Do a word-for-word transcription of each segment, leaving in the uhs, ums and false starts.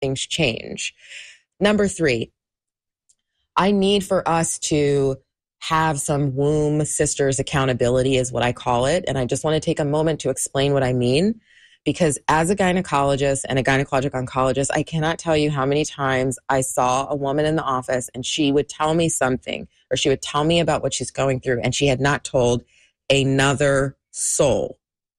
things change. Number three, I need for us to have some womb sisters accountability is what I call it. And I just want to take a moment to explain what I mean. Because as a gynecologist and a gynecologic oncologist, I cannot tell you how many times I saw a woman in the office and she would tell me something, or she would tell me about what she's going through, and she had not told another soul.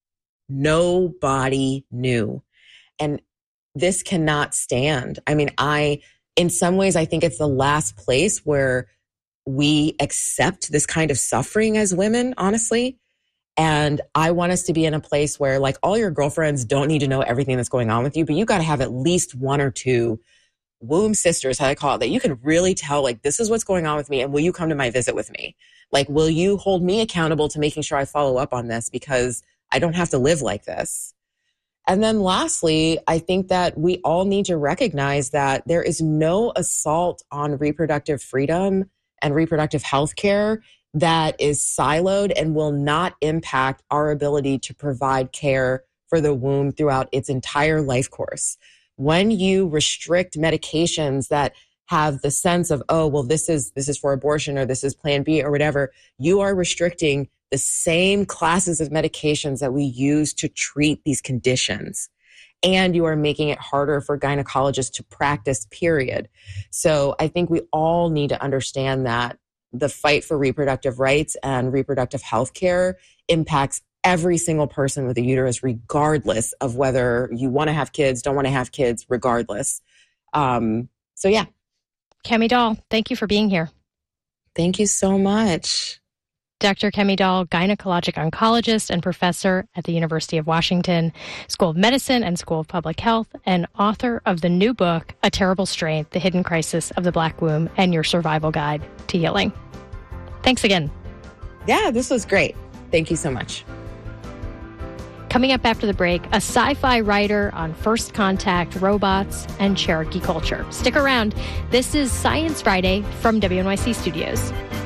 Nobody knew. And this cannot stand. I mean, I, in some ways, I think it's the last place where we accept this kind of suffering as women, honestly. And I want us to be in a place where, like, all your girlfriends don't need to know everything that's going on with you, but you got to have at least one or two womb sisters, how I call it, that you can really tell, like, this is what's going on with me. And will you come to my visit with me? Like, will you hold me accountable to making sure I follow up on this? Because I don't have to live like this. And then lastly, I think that we all need to recognize that there is no assault on reproductive freedom and reproductive health care that is siloed and will not impact our ability to provide care for the womb throughout its entire life course. When you restrict medications that have the sense of, oh, well, this is this is for abortion, or this is Plan B, or whatever, you are restricting the same classes of medications that we use to treat these conditions. And you are making it harder for gynecologists to practice, period. So I think we all need to understand that the fight for reproductive rights and reproductive health care impacts every single person with a uterus, regardless of whether you want to have kids, don't want to have kids, regardless. Um, so, yeah. Kemi Dahl, thank you for being here. Thank you so much. Doctor Kemi Dahl, gynecologic oncologist and professor at the University of Washington School of Medicine and School of Public Health, and author of the new book, A Terrible Strain, The Hidden Crisis of the Black Womb and Your Survival Guide to Healing. Thanks again. Yeah, this was great. Thank you so much. Coming up after the break, a sci-fi writer on first contact, robots, and Cherokee culture. Stick around. This is Science Friday from W N Y C Studios.